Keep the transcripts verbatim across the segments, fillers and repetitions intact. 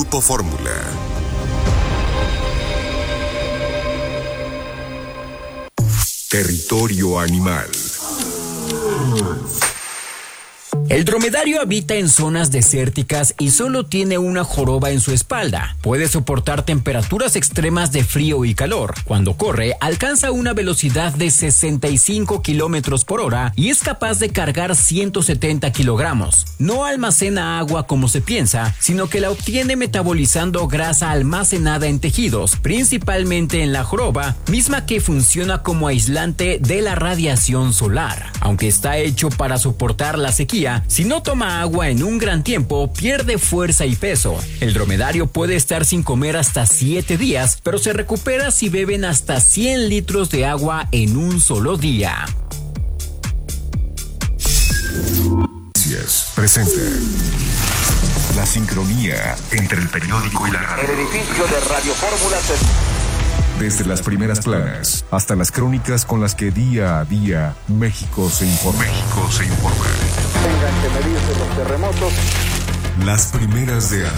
Grupo Fórmula. Territorio animal. El dromedario habita en zonas desérticas y solo tiene una joroba en su espalda. Puede soportar temperaturas extremas de frío y calor. Cuando corre, alcanza una velocidad de sesenta y cinco kilómetros por hora y es capaz de cargar ciento setenta kilogramos. No almacena agua como se piensa, sino que la obtiene metabolizando grasa almacenada en tejidos, principalmente en la joroba, misma que funciona como aislante de la radiación solar. Aunque está hecho para soportar la sequía, si no toma agua en un gran tiempo, pierde fuerza y peso. El dromedario puede estar sin comer hasta siete días, pero se recupera si beben hasta cien litros de agua en un solo día. Presenta la sincronía entre el periódico y la radio. El edificio de Radio Fórmula se... Desde las primeras planas hasta las crónicas con las que día a día México se informa. México se informa. Tengan que medirse los terremotos. Las primeras de Anda.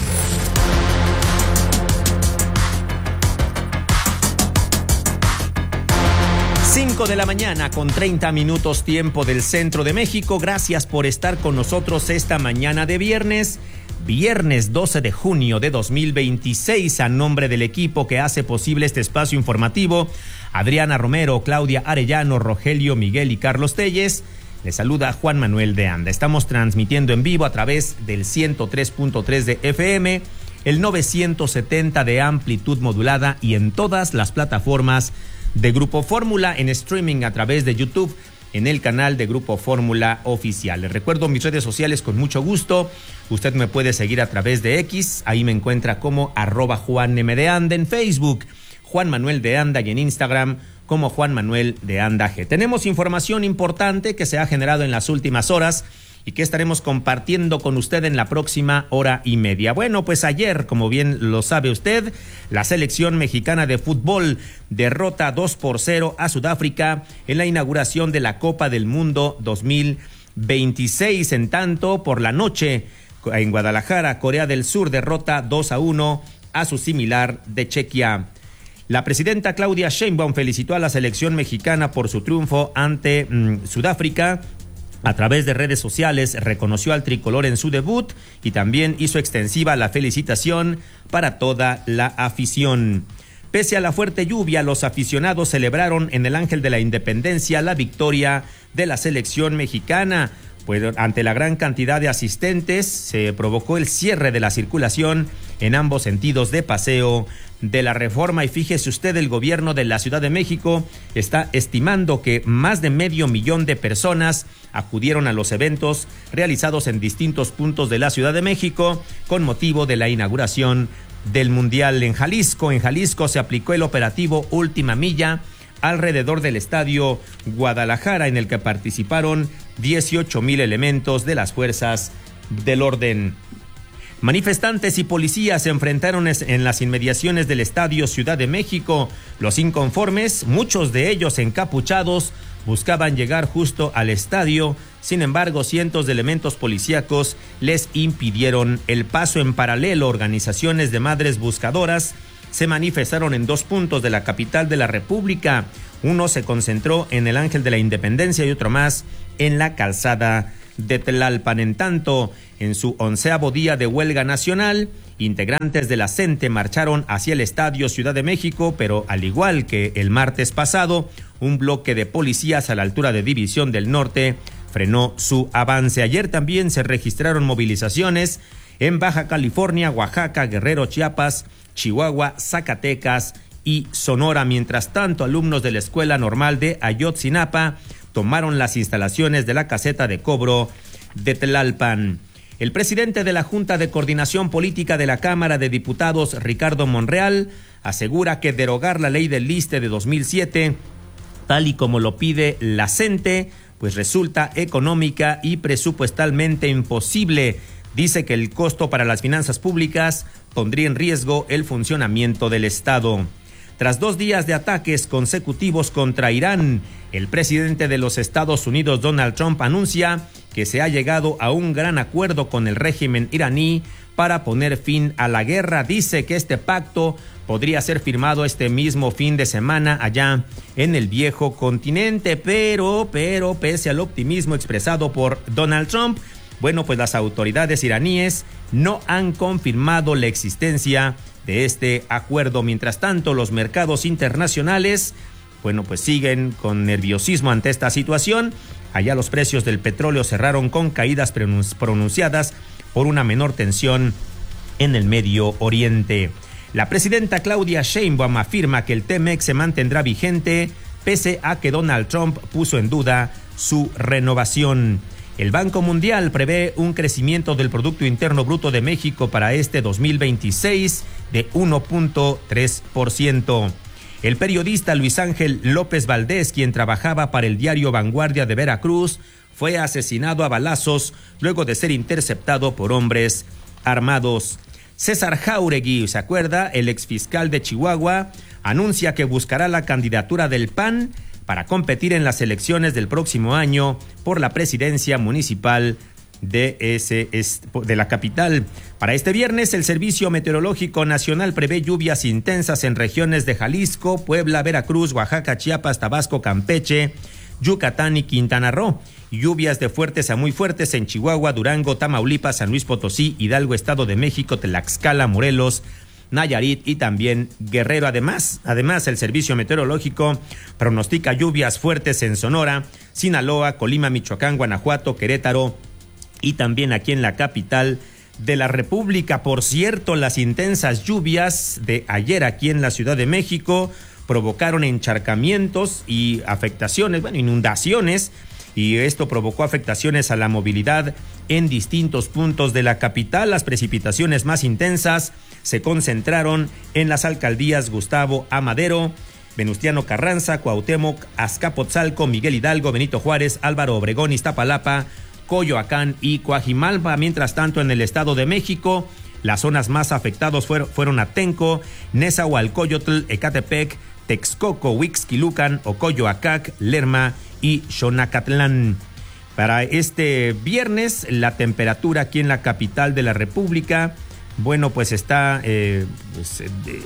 cinco de la mañana con treinta minutos tiempo del centro de México. Gracias por estar con nosotros esta mañana de viernes. Viernes doce de junio de dos mil veintiséis, a nombre del equipo que hace posible este espacio informativo, Adriana Romero, Claudia Arellano, Rogelio Miguel y Carlos Telles, les saluda Juan Manuel de Anda. Estamos transmitiendo en vivo a través del ciento tres punto tres de F M, el novecientos setenta de amplitud modulada y en todas las plataformas de Grupo Fórmula, en streaming a través de YouTube, en el canal de Grupo Fórmula Oficial. Les recuerdo mis redes sociales con mucho gusto. Usted me puede seguir a través de X, ahí me encuentra como arroba Juan M de Anda, en Facebook, Juan Manuel de Anda, y en Instagram como Juan Manuel de Anda G. Tenemos información importante que se ha generado en las últimas horas y que estaremos compartiendo con usted en la próxima hora y media. Bueno, pues ayer, como bien lo sabe usted, la selección mexicana de fútbol derrota dos por cero a Sudáfrica en la inauguración de la Copa del Mundo dos mil veintiséis. En tanto, por la noche, en Guadalajara, Corea del Sur derrota dos a uno a su similar de Chequia. La presidenta Claudia Sheinbaum felicitó a la selección mexicana por su triunfo ante mmm, Sudáfrica. A través de redes sociales reconoció al tricolor en su debut y también hizo extensiva la felicitación para toda la afición. Pese a la fuerte lluvia, los aficionados celebraron en el Ángel de la Independencia la victoria de la selección mexicana. Pues ante la gran cantidad de asistentes se provocó el cierre de la circulación en ambos sentidos de Paseo de la Reforma. Y fíjese usted, el gobierno de la Ciudad de México está estimando que más de medio millón de personas acudieron a los eventos realizados en distintos puntos de la Ciudad de México con motivo de la inauguración del Mundial. En Jalisco, en Jalisco se aplicó el operativo Última Milla alrededor del estadio Guadalajara, en el que participaron dieciocho mil elementos de las fuerzas del orden. Manifestantes y policías se enfrentaron en las inmediaciones del Estadio Ciudad de México. Los inconformes, muchos de ellos encapuchados, buscaban llegar justo al estadio. Sin embargo, cientos de elementos policíacos les impidieron el paso. En paralelo, organizaciones de madres buscadoras se manifestaron en dos puntos de la capital de la República. Uno se concentró en el Ángel de la Independencia y otro más en la calzada de Tlalpan. En tanto, en su onceavo día de huelga nacional, integrantes de la CENTE marcharon hacia el Estadio Ciudad de México, pero al igual que el martes pasado, un bloque de policías a la altura de División del Norte frenó su avance. Ayer también se registraron movilizaciones en Baja California, Oaxaca, Guerrero, Chiapas, Chihuahua, Zacatecas y Sonora. Mientras tanto, alumnos de la Escuela Normal de Ayotzinapa tomaron las instalaciones de la caseta de cobro de Tlalpan. El presidente de la Junta de Coordinación Política de la Cámara de Diputados, Ricardo Monreal, asegura que derogar la ley del Iste de dos mil siete, tal y como lo pide la CENTE, pues resulta económica y presupuestalmente imposible. Dice que el costo para las finanzas públicas pondría en riesgo el funcionamiento del Estado. Tras dos días de ataques consecutivos contra Irán, el presidente de los Estados Unidos, Donald Trump, anuncia que se ha llegado a un gran acuerdo con el régimen iraní para poner fin a la guerra. Dice que este pacto podría ser firmado este mismo fin de semana allá en el viejo continente, pero, pero, pese al optimismo expresado por Donald Trump, bueno, pues las autoridades iraníes no han confirmado la existencia de este acuerdo. Mientras tanto, los mercados internacionales, bueno, pues siguen con nerviosismo ante esta situación. Allá los precios del petróleo cerraron con caídas pronunciadas por una menor tensión en el Medio Oriente. La presidenta Claudia Sheinbaum afirma que el T-MEC se mantendrá vigente pese a que Donald Trump puso en duda su renovación. El Banco Mundial prevé un crecimiento del Producto Interno Bruto de México para este dos mil veintiséis de uno punto tres por ciento. El periodista Luis Ángel López Valdés, quien trabajaba para el diario Vanguardia de Veracruz, fue asesinado a balazos luego de ser interceptado por hombres armados. César Jáuregui, ¿se acuerda? El exfiscal de Chihuahua anuncia que buscará la candidatura del P A N para competir en las elecciones del próximo año por la presidencia municipal de, ese, de la capital. Para este viernes, el Servicio Meteorológico Nacional prevé lluvias intensas en regiones de Jalisco, Puebla, Veracruz, Oaxaca, Chiapas, Tabasco, Campeche, Yucatán y Quintana Roo. Lluvias de fuertes a muy fuertes en Chihuahua, Durango, Tamaulipas, San Luis Potosí, Hidalgo, Estado de México, Tlaxcala, Morelos, Nayarit y también Guerrero. Además, además el Servicio Meteorológico pronostica lluvias fuertes en Sonora, Sinaloa, Colima, Michoacán, Guanajuato, Querétaro y también aquí en la capital de la República. Por cierto, las intensas lluvias de ayer aquí en la Ciudad de México provocaron encharcamientos y afectaciones, bueno, inundaciones, y esto provocó afectaciones a la movilidad en distintos puntos de la capital. Las precipitaciones más intensas se concentraron en las alcaldías Gustavo A. Madero, Venustiano Carranza, Cuauhtémoc, Azcapotzalco, Miguel Hidalgo, Benito Juárez, Álvaro Obregón, Iztapalapa, Coyoacán y Coajimalpa. Mientras tanto, en el Estado de México, las zonas más afectadas fueron, fueron Atenco, Nezahualcóyotl, Ecatepec, Texcoco, Huixquilucan, Ocoyoacac, Lerma y Xonacatlán. Para este viernes, la temperatura aquí en la capital de la República, bueno, pues está, eh, pues, eh,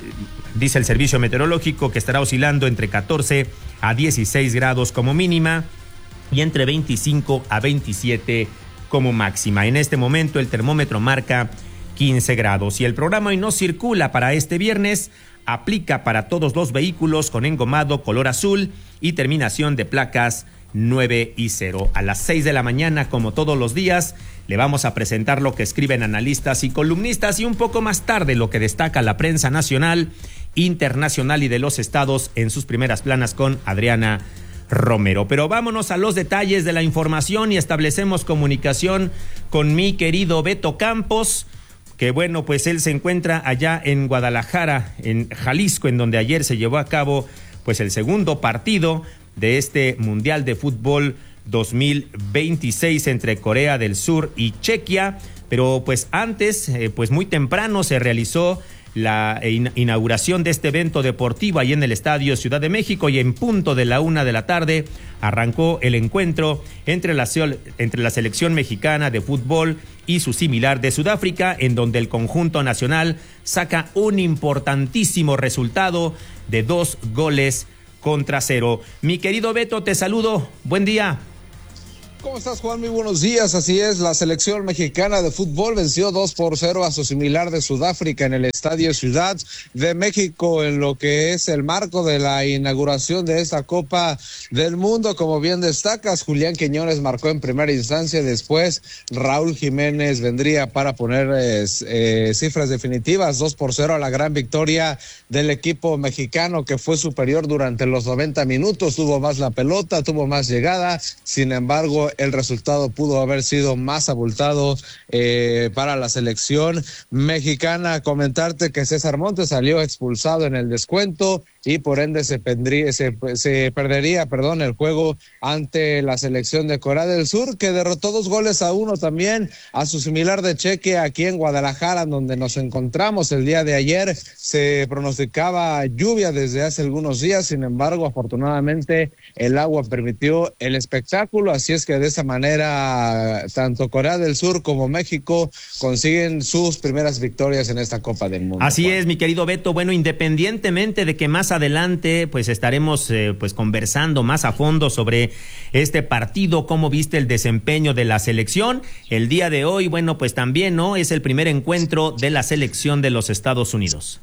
dice el Servicio Meteorológico que estará oscilando entre catorce a dieciséis grados como mínima y entre veinticinco a veintisiete como máxima. En este momento el termómetro marca quince grados y el programa Hoy No Circula para este viernes aplica para todos los vehículos con engomado color azul y terminación de placas nueve y cero. A las seis de la mañana, como todos los días, le vamos a presentar lo que escriben analistas y columnistas y un poco más tarde lo que destaca la prensa nacional, internacional y de los estados en sus primeras planas con Adriana Romero. Pero vámonos a los detalles de la información y establecemos comunicación con mi querido Beto Campos, que bueno, pues él se encuentra allá en Guadalajara, en Jalisco, en donde ayer se llevó a cabo pues el segundo partido de este Mundial de Fútbol dos mil veintiséis entre Corea del Sur y Chequia. Pero pues antes, eh, pues muy temprano se realizó la inauguración de este evento deportivo ahí en el Estadio Ciudad de México y en punto de la una de la tarde arrancó el encuentro entre la, entre la selección mexicana de fútbol y su similar de Sudáfrica, en donde el conjunto nacional saca un importantísimo resultado de dos goles contra cero. Mi querido Beto, te saludo. Buen día. ¿Cómo estás, Juan? Muy buenos días. Así es, la selección mexicana de fútbol venció dos por cero a su similar de Sudáfrica en el Estadio Ciudad de México, en lo que es el marco de la inauguración de esta Copa del Mundo. Como bien destacas, Julián Quiñones marcó en primera instancia, después Raúl Jiménez vendría para poner eh, eh, cifras definitivas, dos por cero a la gran victoria del equipo mexicano, que fue superior durante los noventa minutos, tuvo más la pelota, tuvo más llegada. Sin embargo, el resultado pudo haber sido más abultado eh, para la selección mexicana. Comentarte que César Montes salió expulsado en el descuento y por ende se, pendría, se, se perdería perdón, el juego ante la selección de Corea del Sur, que derrotó dos goles a uno también a su similar de Chequia aquí en Guadalajara, donde nos encontramos el día de ayer. Se pronosticaba lluvia desde hace algunos días, sin embargo, afortunadamente el agua permitió el espectáculo, así es que de esa manera tanto Corea del Sur como México consiguen sus primeras victorias en esta Copa del Mundo. Así Juan. es, mi querido Beto. Bueno, independientemente de que más adelante pues estaremos eh, pues conversando más a fondo sobre este partido, cómo viste el desempeño de la selección, el día de hoy, bueno, pues también, ¿no? Es el primer encuentro de la selección de los Estados Unidos.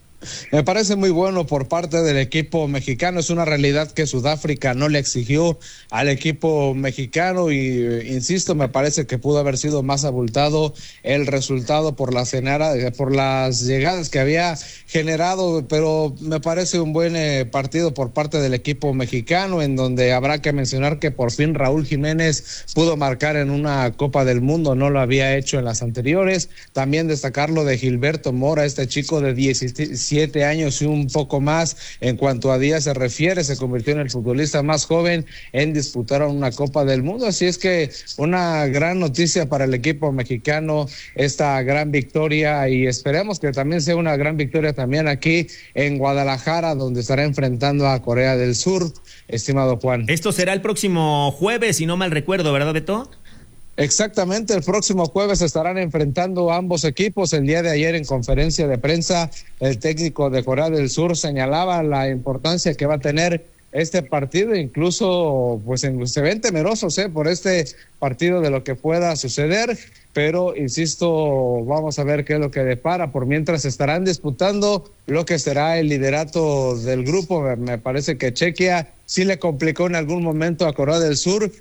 Me parece muy bueno por parte del equipo mexicano. Es una realidad que Sudáfrica no le exigió al equipo mexicano y, insisto, me parece que pudo haber sido más abultado el resultado por las, por las llegadas que había generado, pero me parece un buen eh, partido por parte del equipo mexicano, en donde habrá que mencionar que por fin Raúl Jiménez pudo marcar en una Copa del Mundo, no lo había hecho en las anteriores. También destacar lo de Gilberto Mora, este chico de diecisiete años y un poco más en cuanto a días se refiere, se convirtió en el futbolista más joven en disputar una Copa del Mundo, así es que una gran noticia para el equipo mexicano, esta gran victoria, y esperemos que también sea una gran victoria también aquí en Guadalajara, donde estará enfrentando a Corea del Sur, estimado Juan. Esto será el próximo jueves, si no mal recuerdo, ¿verdad, Beto? Exactamente, el próximo jueves estarán enfrentando ambos equipos. El día de ayer en conferencia de prensa, el técnico de Corea del Sur señalaba la importancia que va a tener este partido, incluso pues en, se ven temerosos eh, por este partido de lo que pueda suceder, pero insisto, vamos a ver qué es lo que depara. Por mientras estarán disputando lo que será el liderato del grupo. Me, me parece que Chequia sí le complicó en algún momento a Corea del Sur,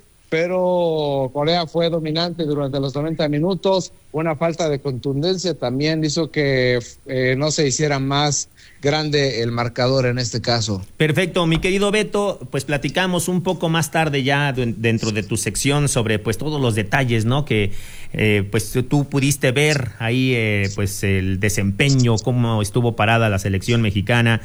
pero Corea fue dominante durante los noventa minutos. Una falta de contundencia también hizo que eh, no se hiciera más grande el marcador en este caso. Perfecto, mi querido Beto, pues platicamos un poco más tarde ya dentro de tu sección sobre pues todos los detalles, ¿no? Que eh, pues tú pudiste ver ahí eh, pues el desempeño, cómo estuvo parada la selección mexicana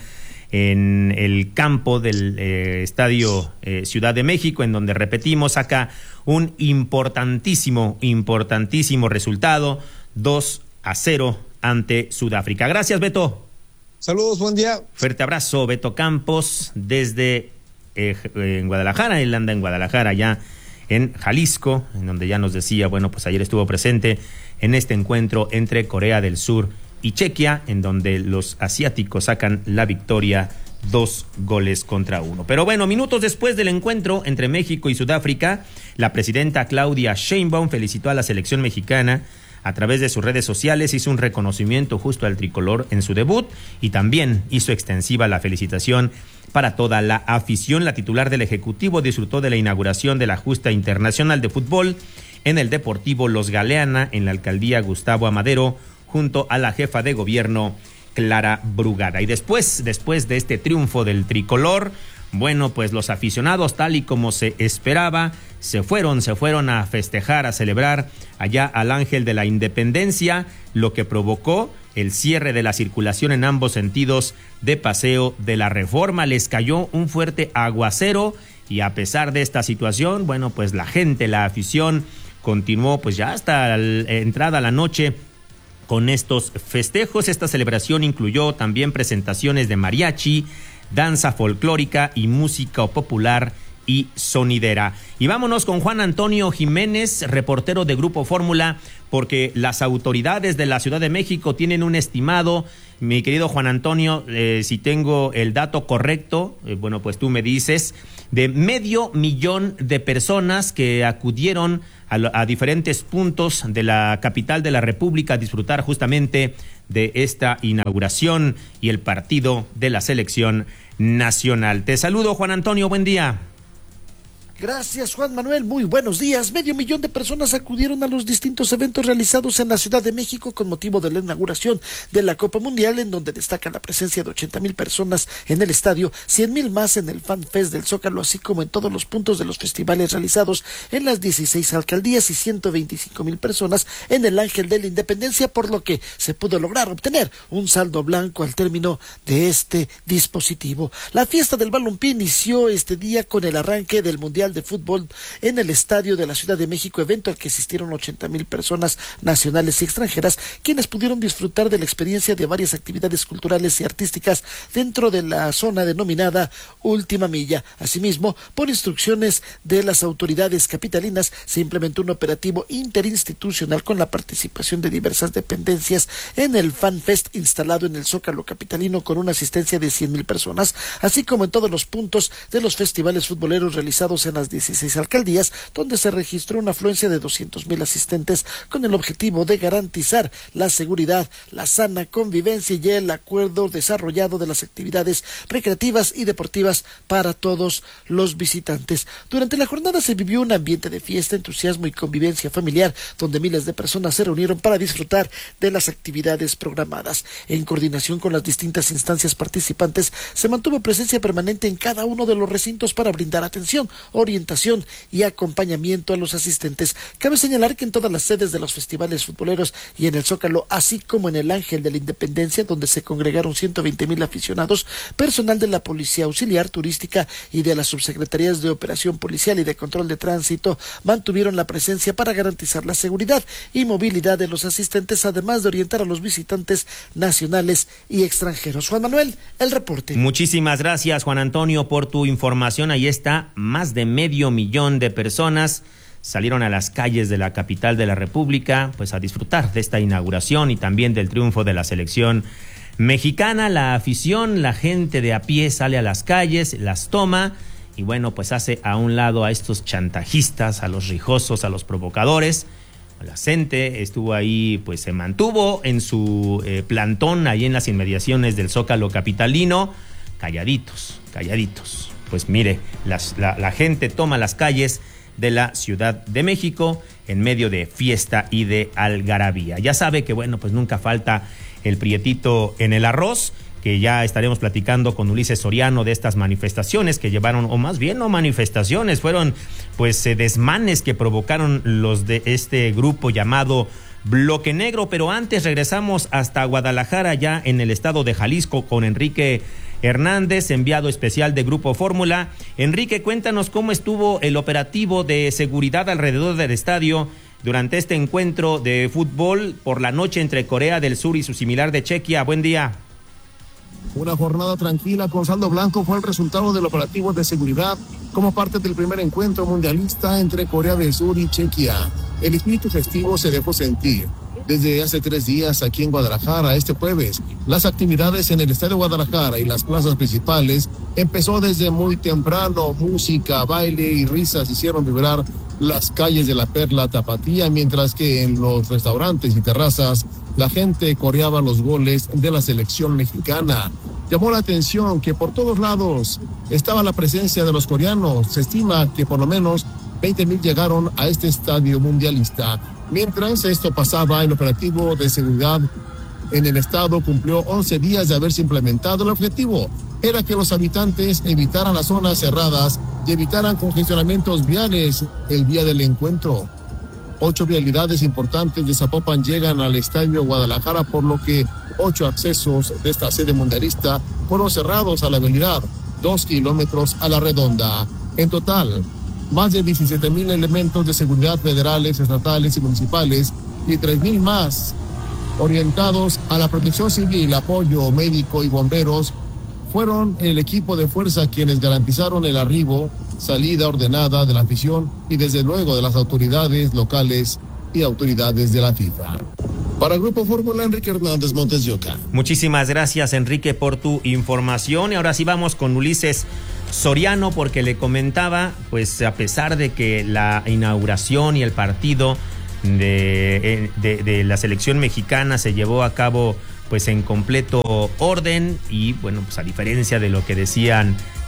en el campo del eh, Estadio eh, Ciudad de México, en donde, repetimos, saca un importantísimo, importantísimo resultado, dos a cero ante Sudáfrica. Gracias, Beto. Saludos, buen día. Fuerte abrazo, Beto Campos, desde eh, en Guadalajara. Él anda en Guadalajara, ya en Jalisco, en donde ya nos decía, bueno, pues ayer estuvo presente en este encuentro entre Corea del Sur y Chequia, en donde los asiáticos sacan la victoria dos goles contra uno. Pero bueno, minutos después del encuentro entre México y Sudáfrica, la presidenta Claudia Sheinbaum felicitó a la selección mexicana. A través de sus redes sociales hizo un reconocimiento justo al tricolor en su debut y también hizo extensiva la felicitación para toda la afición. La titular del Ejecutivo disfrutó de la inauguración de la Justa Internacional de Fútbol en el Deportivo Los Galeana, en la alcaldía Gustavo Amadero, junto a la jefa de gobierno Clara Brugada. Y después, después de este triunfo del tricolor, bueno, pues los aficionados, tal y como se esperaba, se fueron, se fueron a festejar, a celebrar allá al Ángel de la Independencia, lo que provocó el cierre de la circulación en ambos sentidos de Paseo de la Reforma. Les cayó un fuerte aguacero y a pesar de esta situación, bueno, pues la gente, la afición continuó pues ya hasta la entrada a la noche con estos festejos. Esta celebración incluyó también presentaciones de mariachi, danza folclórica y música popular y sonidera. Y vámonos con Juan Antonio Jiménez, reportero de Grupo Fórmula, porque las autoridades de la Ciudad de México tienen un estimado, mi querido Juan Antonio, eh, si tengo el dato correcto, eh, bueno, pues tú me dices, de medio millón de personas que acudieron a, a diferentes puntos de la capital de la República a disfrutar justamente de esta inauguración y el partido de la selección nacional. Te saludo, Juan Antonio, buen día. Gracias, Juan Manuel. Muy buenos días. Medio millón de personas acudieron a los distintos eventos realizados en la Ciudad de México con motivo de la inauguración de la Copa Mundial, en donde destaca la presencia de ochenta mil personas en el estadio, cien mil más en el Fan Fest del Zócalo, así como en todos los puntos de los festivales realizados en las dieciséis alcaldías, y ciento veinticinco mil personas en el Ángel de la Independencia, por lo que se pudo lograr obtener un saldo blanco al término de este dispositivo. La fiesta del balompié inició este día con el arranque del Mundial de Fútbol en el Estadio de la Ciudad de México, evento al que asistieron ochenta mil personas nacionales y extranjeras, quienes pudieron disfrutar de la experiencia de varias actividades culturales y artísticas dentro de la zona denominada Última Milla. Asimismo, por instrucciones de las autoridades capitalinas, se implementó un operativo interinstitucional con la participación de diversas dependencias en el Fan Fest instalado en el Zócalo capitalino, con una asistencia de cien mil personas, así como en todos los puntos de los festivales futboleros realizados en las dieciséis alcaldías, donde se registró una afluencia de doscientos mil asistentes, con el objetivo de garantizar la seguridad, la sana convivencia y el acuerdo desarrollado de las actividades recreativas y deportivas para todos los visitantes. Durante la jornada se vivió un ambiente de fiesta, entusiasmo y convivencia familiar, donde miles de personas se reunieron para disfrutar de las actividades programadas. En coordinación con las distintas instancias participantes, se mantuvo presencia permanente en cada uno de los recintos para brindar atención, orientación y acompañamiento a los asistentes. Cabe señalar que en todas las sedes de los festivales futboleros y en el Zócalo, así como en el Ángel de la Independencia, donde se congregaron ciento veinte mil aficionados, personal de la Policía Auxiliar Turística y de las Subsecretarías de Operación Policial y de Control de Tránsito mantuvieron la presencia para garantizar la seguridad y movilidad de los asistentes, además de orientar a los visitantes nacionales y extranjeros. Juan Manuel, el reporte. Muchísimas gracias, Juan Antonio, por tu información. Ahí está, más de medio millón de personas salieron a las calles de la capital de la República, pues a disfrutar de esta inauguración y también del triunfo de la selección mexicana. La afición, la gente de a pie sale a las calles, las toma y bueno, pues hace a un lado a estos chantajistas, a los rijosos, a los provocadores. La gente estuvo ahí, pues se mantuvo en su eh, plantón ahí en las inmediaciones del Zócalo capitalino, calladitos, calladitos. Pues mire, las, la, la gente toma las calles de la Ciudad de México en medio de fiesta y de algarabía. Ya sabe que bueno, pues nunca falta el prietito en el arroz, que ya estaremos platicando con Ulises Soriano de estas manifestaciones que llevaron, o más bien no manifestaciones, fueron pues eh, desmanes que provocaron los de este grupo llamado Bloque Negro. Pero antes regresamos hasta Guadalajara, ya en el estado de Jalisco, con Enrique Hernández, enviado especial de Grupo Fórmula. Enrique, cuéntanos cómo estuvo el operativo de seguridad alrededor del estadio durante este encuentro de fútbol por la noche entre Corea del Sur y su similar de Chequia. Buen día. Una jornada tranquila con saldo blanco fue el resultado del operativo de seguridad como parte del primer encuentro mundialista entre Corea del Sur y Chequia. El espíritu festivo se dejó sentir. Desde hace tres días aquí en Guadalajara, este jueves, las actividades en el Estadio Guadalajara y las plazas principales empezó desde muy temprano. Música, baile y risas hicieron vibrar las calles de la Perla Tapatía, mientras que en los restaurantes y terrazas la gente coreaba los goles de la selección mexicana. Llamó la atención que por todos lados estaba la presencia de los coreanos. Se estima que por lo menos veinte mil llegaron a este estadio mundialista. Mientras esto pasaba, el operativo de seguridad en el estado cumplió once días de haberse implementado. El objetivo era que los habitantes evitaran las zonas cerradas y evitaran congestionamientos viales el día del encuentro. Ocho vialidades importantes de Zapopan llegan al estadio Guadalajara, por lo que ocho accesos de esta sede mundialista fueron cerrados a la vialidad, dos kilómetros a la redonda. En total, más de diecisiete mil elementos de seguridad federales, estatales y municipales y tres mil más orientados a la protección civil, apoyo médico y bomberos fueron el equipo de fuerza quienes garantizaron el arribo, salida ordenada de la afición y desde luego de las autoridades locales y autoridades de la FIFA. Para el Grupo Fórmula, Enrique Hernández, Montes de Oca. Muchísimas gracias, Enrique, por tu información. Y ahora sí vamos con Ulises Soriano, porque le comentaba, pues a pesar de que la inauguración y el partido de, de, de la selección mexicana se llevó a cabo pues en completo orden y bueno, pues a diferencia de lo que decían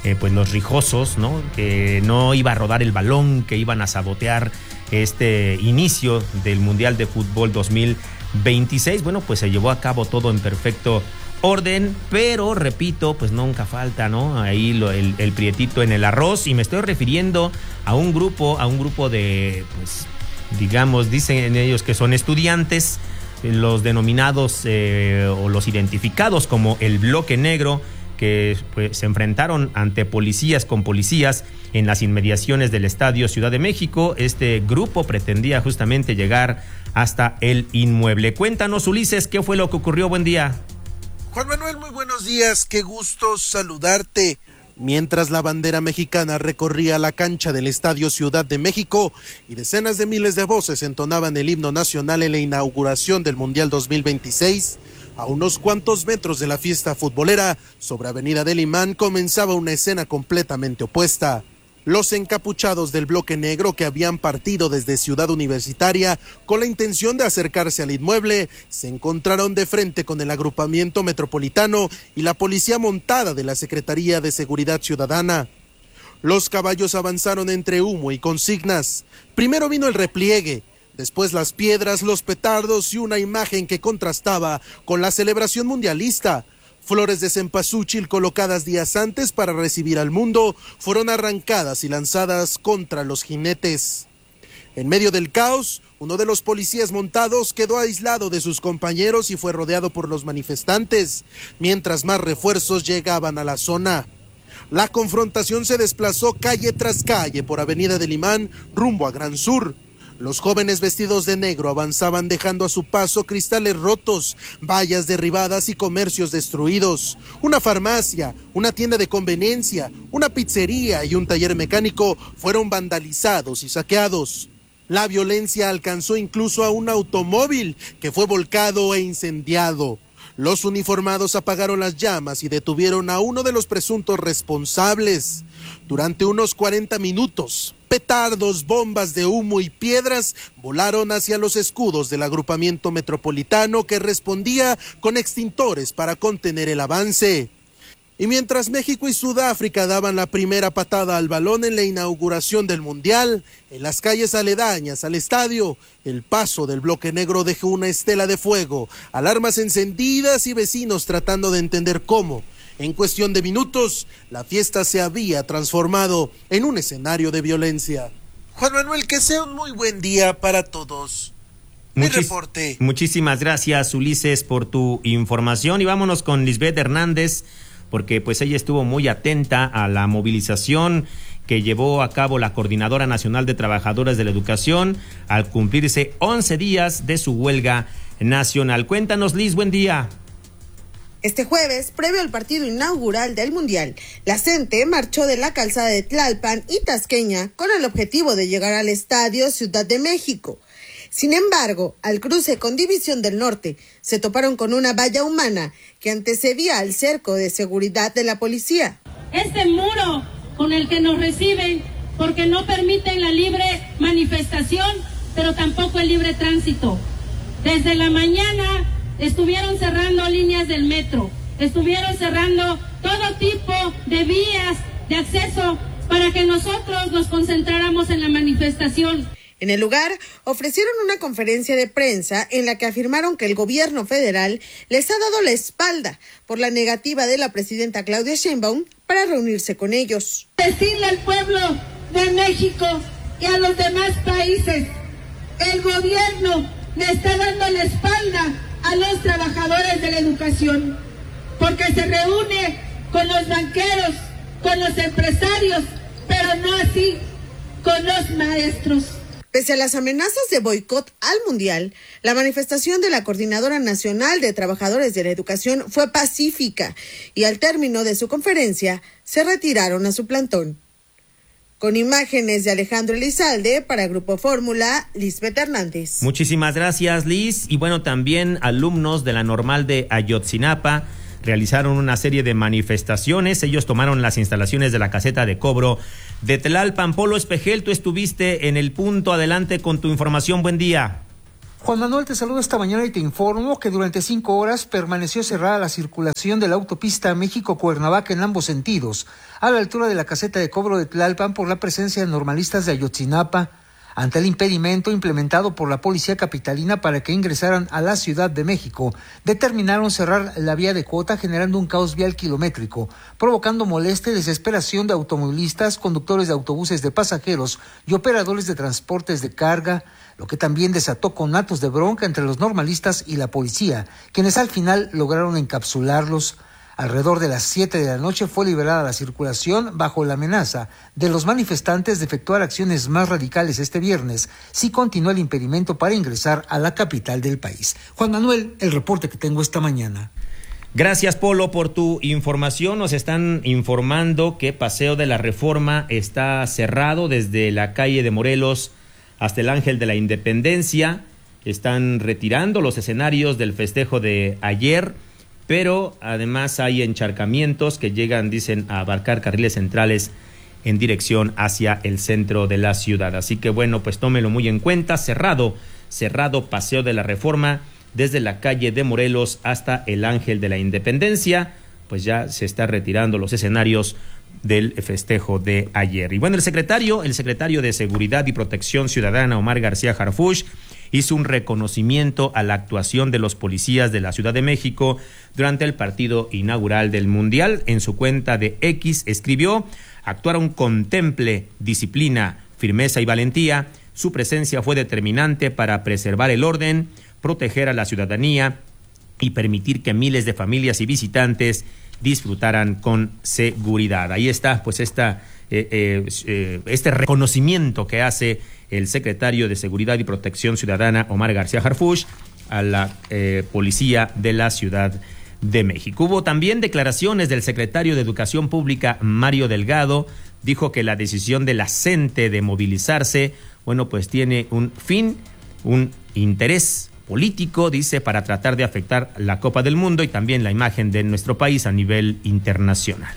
eh, pues los rijosos, ¿no? Que no iba a rodar el balón, que iban a sabotear este inicio del Mundial de Fútbol dos mil veintiséis. Bueno, pues se llevó a cabo todo en perfecto orden, pero repito, pues nunca falta, ¿no? Ahí lo, el, el prietito en el arroz, y me estoy refiriendo a un grupo, a un grupo de, pues, digamos, dicen ellos que son estudiantes, los denominados eh, o los identificados como el Bloque Negro, que pues, se enfrentaron ante policías con policías en las inmediaciones del Estadio Ciudad de México. Este grupo pretendía justamente llegar hasta el inmueble. Cuéntanos, Ulises, ¿qué fue lo que ocurrió? Buen día. Juan Manuel, muy buenos días, qué gusto saludarte. Mientras la bandera mexicana recorría la cancha del Estadio Ciudad de México y decenas de miles de voces entonaban el himno nacional en la inauguración del Mundial dos mil veintiséis, a unos cuantos metros de la fiesta futbolera, sobre Avenida del Imán, comenzaba una escena completamente opuesta. Los encapuchados del Bloque Negro, que habían partido desde Ciudad Universitaria con la intención de acercarse al inmueble, se encontraron de frente con el agrupamiento metropolitano y la policía montada de la Secretaría de Seguridad Ciudadana. Los caballos avanzaron entre humo y consignas. Primero vino el repliegue, después las piedras, los petardos y una imagen que contrastaba con la celebración mundialista. Flores de cempasúchil colocadas días antes para recibir al mundo fueron arrancadas y lanzadas contra los jinetes. En medio del caos, uno de los policías montados quedó aislado de sus compañeros y fue rodeado por los manifestantes, mientras más refuerzos llegaban a la zona. La confrontación se desplazó calle tras calle por Avenida del Imán rumbo a Gran Sur. Los jóvenes vestidos de negro avanzaban dejando a su paso cristales rotos, vallas derribadas y comercios destruidos. Una farmacia, una tienda de conveniencia, una pizzería y un taller mecánico fueron vandalizados y saqueados. La violencia alcanzó incluso a un automóvil que fue volcado e incendiado. Los uniformados apagaron las llamas y detuvieron a uno de los presuntos responsables. Durante unos cuarenta minutos, petardos, bombas de humo y piedras volaron hacia los escudos del agrupamiento metropolitano, que respondía con extintores para contener el avance. Y mientras México y Sudáfrica daban la primera patada al balón en la inauguración del Mundial, en las calles aledañas al estadio, el paso del Bloque Negro dejó una estela de fuego, alarmas encendidas y vecinos tratando de entender cómo, en cuestión de minutos, la fiesta se había transformado en un escenario de violencia. Juan Manuel, que sea un muy buen día para todos. Mi Muchis- reporte. Muchísimas gracias, Ulises, por tu información, y vámonos con Lisbeth Hernández, porque pues ella estuvo muy atenta a la movilización que llevó a cabo la Coordinadora Nacional de Trabajadores de la Educación al cumplirse once días de su huelga nacional. Cuéntanos, Liz, buen día. Este jueves, previo al partido inaugural del Mundial, la CENTE marchó de la calzada de Tlalpan y Tasqueña con el objetivo de llegar al Estadio Ciudad de México. Sin embargo, al cruce con División del Norte, se toparon con una valla humana que antecedía al cerco de seguridad de la policía. Este muro con el que nos reciben, porque no permiten la libre manifestación, pero tampoco el libre tránsito. Desde la mañana estuvieron cerrando líneas del metro, estuvieron cerrando todo tipo de vías de acceso para que nosotros nos concentráramos en la manifestación. En el lugar, ofrecieron una conferencia de prensa en la que afirmaron que el gobierno federal les ha dado la espalda por la negativa de la presidenta Claudia Sheinbaum para reunirse con ellos. Decirle al pueblo de México y a los demás países, el gobierno le está dando la espalda a los trabajadores de la educación, porque se reúne con los banqueros, con los empresarios, pero no así con los maestros. Pese a las amenazas de boicot al Mundial, la manifestación de la Coordinadora Nacional de Trabajadores de la Educación fue pacífica y al término de su conferencia se retiraron a su plantón. Con imágenes de Alejandro Elizalde para Grupo Fórmula, Lisbeth Hernández. Muchísimas gracias, Liz. Y bueno, también alumnos de la Normal de Ayotzinapa realizaron una serie de manifestaciones. Ellos tomaron las instalaciones de la caseta de cobro de Tlalpan. Polo Espejel, tú estuviste en el punto. Adelante con tu información. Buen día. Juan Manuel, te saludo esta mañana y te informo que durante cinco horas permaneció cerrada la circulación de la autopista México-Cuernavaca en ambos sentidos, a la altura de la caseta de cobro de Tlalpan por la presencia de normalistas de Ayotzinapa, ante el impedimento implementado por la policía capitalina para que ingresaran a la Ciudad de México. Determinaron cerrar la vía de Cuota, generando un caos vial kilométrico, provocando molestia y desesperación de automovilistas, conductores de autobuses de pasajeros y operadores de transportes de carga, lo que también desató conatos de bronca entre los normalistas y la policía, quienes al final lograron encapsularlos. Alrededor de las siete de la noche fue liberada la circulación bajo la amenaza de los manifestantes de efectuar acciones más radicales este viernes si continúa el impedimento para ingresar a la capital del país. Juan Manuel, el reporte que tengo esta mañana. Gracias, Polo, por tu información. Nos están informando que Paseo de la Reforma está cerrado desde la calle de Morelos hasta el Ángel de la Independencia. Están retirando los escenarios del festejo de ayer, pero además hay encharcamientos que llegan, dicen, a abarcar carriles centrales en dirección hacia el centro de la ciudad. Así que bueno, pues tómelo muy en cuenta. Cerrado, cerrado Paseo de la Reforma desde la calle de Morelos hasta el Ángel de la Independencia. Pues ya se está retirando los escenarios del festejo de ayer. Y bueno, el secretario, el secretario de Seguridad y Protección Ciudadana, Omar García Harfuch, hizo un reconocimiento a la actuación de los policías de la Ciudad de México durante el partido inaugural del Mundial. En su cuenta de X escribió: actuaron con temple, disciplina, firmeza y valentía. Su presencia fue determinante para preservar el orden, proteger a la ciudadanía y permitir que miles de familias y visitantes disfrutaran con seguridad. Ahí está, pues, esta, eh, eh, eh, este reconocimiento que hace el secretario de Seguridad y Protección Ciudadana, Omar García Harfuch, a la eh, policía de la Ciudad de México. Hubo también declaraciones del secretario de Educación Pública, Mario Delgado. Dijo que la decisión de la CENTE de movilizarse, bueno, pues tiene un fin, un interés político, dice, para tratar de afectar la Copa del Mundo y también la imagen de nuestro país a nivel internacional.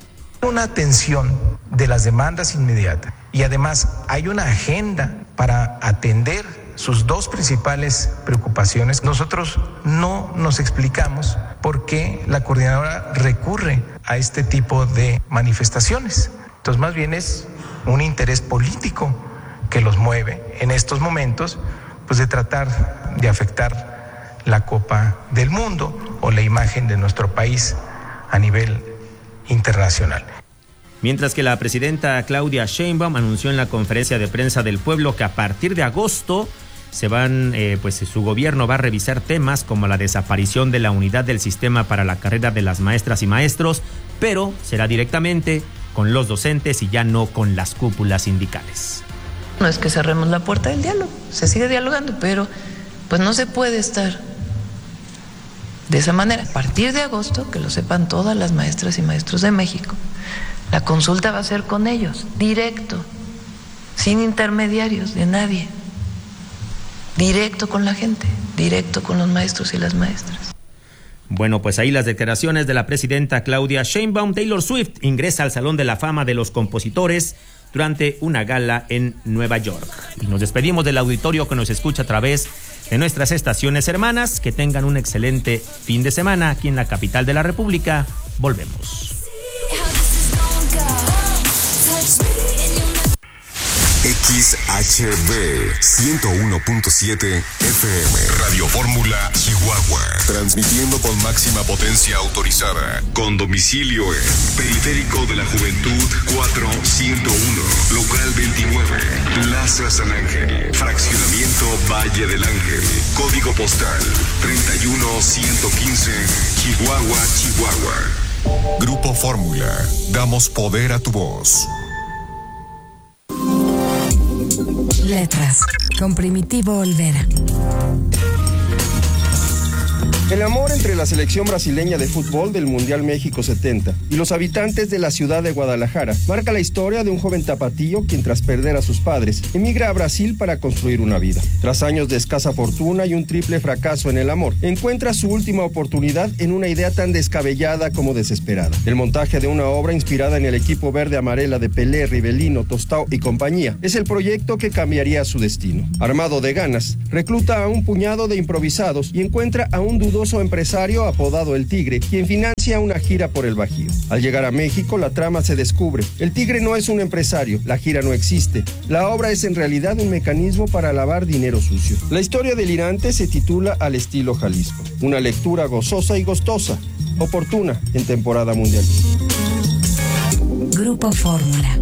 Una atención de las demandas inmediatas y además hay una agenda para atender sus dos principales preocupaciones. Nosotros no nos explicamos por qué la coordinadora recurre a este tipo de manifestaciones. Entonces, más bien es un interés político que los mueve en estos momentos, pues de tratar de afectar la Copa del Mundo o la imagen de nuestro país a nivel internacional. Mientras que la presidenta Claudia Sheinbaum anunció en la conferencia de prensa del pueblo que a partir de agosto se van, eh, pues su gobierno va a revisar temas como la desaparición de la unidad del sistema para la carrera de las maestras y maestros, pero será directamente con los docentes y ya no con las cúpulas sindicales. No es que cerremos la puerta del diálogo, se sigue dialogando, pero pues no se puede estar de esa manera. A partir de agosto, que lo sepan todas las maestras y maestros de México, la consulta va a ser con ellos, directo, sin intermediarios de nadie, directo con la gente, directo con los maestros y las maestras. Bueno, pues ahí las declaraciones de la presidenta Claudia Sheinbaum. Taylor Swift ingresa al Salón de la Fama de los Compositores durante una gala en Nueva York. Y nos despedimos del auditorio que nos escucha a través de nuestras estaciones hermanas. Que tengan un excelente fin de semana aquí en la capital de la República. Volvemos. X H B ciento uno punto siete F M Radio Fórmula Chihuahua, transmitiendo con máxima potencia autorizada, con domicilio en Periférico de la Juventud cuatro ciento uno, local veintinueve, Plaza San Ángel, fraccionamiento Valle del Ángel, código postal treinta y uno ciento quince, Chihuahua, Chihuahua. Grupo Fórmula, damos poder a tu voz. Letras, con Primitivo Olvera. El amor entre la selección brasileña de fútbol del Mundial México setenta y los habitantes de la ciudad de Guadalajara marca la historia de un joven tapatío quien, tras perder a sus padres, emigra a Brasil para construir una vida. Tras años de escasa fortuna y un triple fracaso en el amor, encuentra su última oportunidad en una idea tan descabellada como desesperada. El montaje de una obra inspirada en el equipo verde amarela de Pelé, Rivelino, Tostao y compañía es el proyecto que cambiaría su destino. Armado de ganas, recluta a un puñado de improvisados y encuentra a un dudoso empresario apodado El Tigre, quien financia una gira por el Bajío. Al llegar a México, la trama se descubre. El Tigre no es un empresario, la gira no existe. La obra es en realidad un mecanismo para lavar dinero sucio. La historia delirante se titula Al estilo Jalisco. Una lectura gozosa y gustosa, oportuna en temporada mundial. Grupo Fórmula.